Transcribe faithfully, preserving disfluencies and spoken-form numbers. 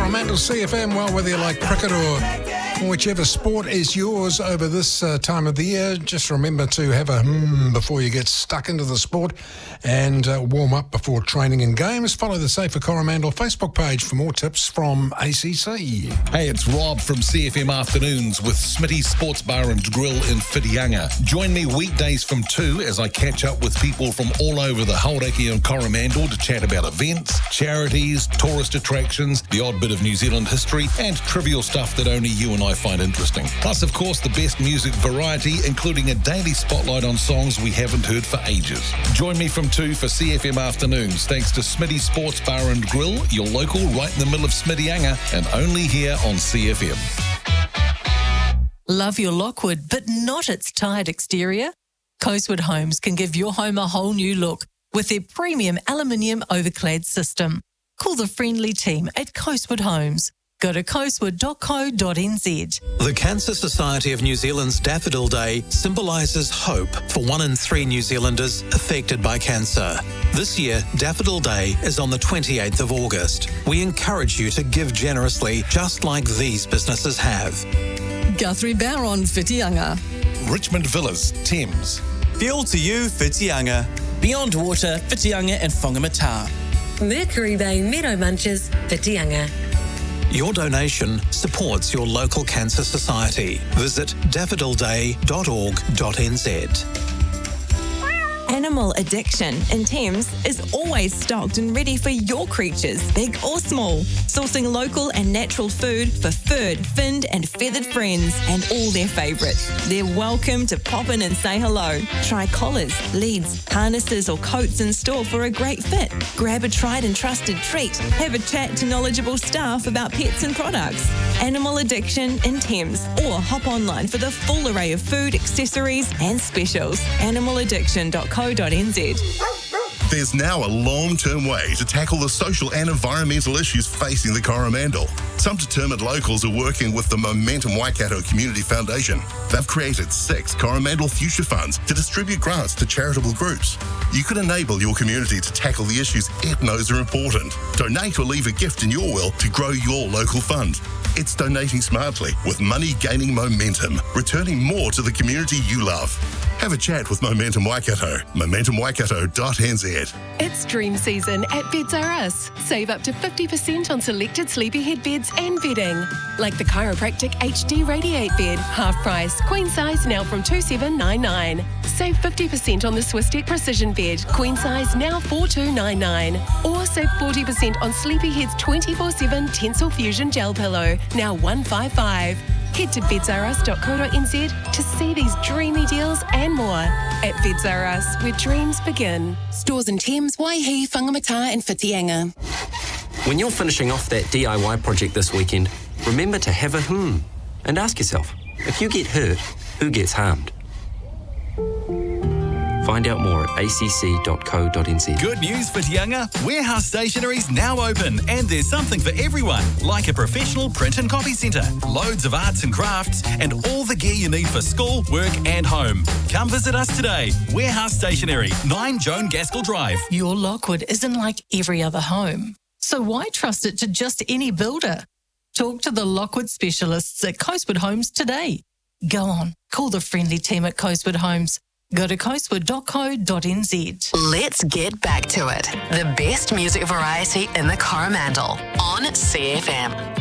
Coromandel C F M. Well, whether you like cricket or whichever sport is yours over this uh, time of the year, just remember to have a hmm before you get stuck into the sport and uh, warm up before training and games. Follow the Safer Coromandel Facebook page for more tips from A C C. Hey, it's Rob from C F M Afternoons with Smitty's Sports Bar and Grill in Whitianga. Join me weekdays from two as I catch up with people from all over the Hauraki and Coromandel to chat about events, charities, tourist attractions, the odd bit of New Zealand history, and trivial stuff that only you and I find interesting. Plus, of course, the best music variety, including a daily spotlight on songs we haven't heard for ages. Join me from two for C F M Afternoons, thanks to Smitty's Sports Bar and Grill, your local right in the middle of Smittyanga, and only here on C F M. Love your Lockwood, but not its tired exterior? Coastwood Homes can give your home a whole new look with their premium aluminium overclad system. Call the friendly team at Coastwood Homes. Go to coastwood dot co dot n z. The Cancer Society of New Zealand's Daffodil Day symbolises hope for one in three New Zealanders affected by cancer. This year, Daffodil Day is on the twenty-eighth of August. We encourage you to give generously, just like these businesses have. Guthrie Barron, Whitianga. Richmond Villas, Thames. Fuel to You, Whitianga. Beyond Water, Whitianga and Whangamata. Mercury Bay Meadow Munches, Whitianga. Your donation supports your local cancer society. Visit daffodil day dot org dot n z. Animal Addiction in Thames is always stocked and ready for your creatures, big or small. Sourcing local and natural food for furred, finned and feathered friends and all their favourites. They're welcome to pop in and say hello. Try collars, leads, harnesses or coats in store for a great fit. Grab a tried and trusted treat. Have a chat to knowledgeable staff about pets and products. Animal Addiction in Thames, or hop online for the full array of food, accessories and specials. animal addiction dot co dot n z. There's now a long-term way to tackle the social and environmental issues facing the Coromandel. Some determined locals are working with the Momentum Waikato Community Foundation. They've created six Coromandel Future Funds to distribute grants to charitable groups. You could enable your community to tackle the issues it knows are important. Donate or leave a gift in your will to grow your local fund. It's donating smartly with money gaining momentum, returning more to the community you love. Have a chat with Momentum Waikato, momentum waikato dot n z. It's dream season at Beds R Us. Save up to fifty percent on selected sleepyhead beds and bedding. Like the Chiropractic H D Radiate bed, half price, queen size now from two thousand seven hundred ninety-nine. Save fifty percent on the Swistek Precision bed, queen size now four thousand two hundred ninety-nine. Or save forty percent on Sleepyhead's twenty-four seven Tensile Fusion gel pillow, now one hundred fifty-five. Head to beds r us dot co dot n z to see these dreamy deals and more. At Beds R Us, where dreams begin. Stores in Thames, Waihi, Whangamata and Whitianga. When you're finishing off that D I Y project this weekend, remember to have a hmm and ask yourself, if you get hurt, who gets harmed? Find out more at a c c dot co dot n z. Good news, Whitianga. Warehouse Stationery's now open and there's something for everyone, like a professional print and copy centre, loads of arts and crafts, and all the gear you need for school, work and home. Come visit us today. Warehouse Stationery, nine Joan Gaskell Drive. Your Lockwood isn't like every other home, so why trust it to just any builder? Talk to the Lockwood specialists at Coastwood Homes today. Go on, call the friendly team at Coastwood Homes. Go to coastwood dot co dot n z. Let's get back to it. The best music variety in the Coromandel on C F M.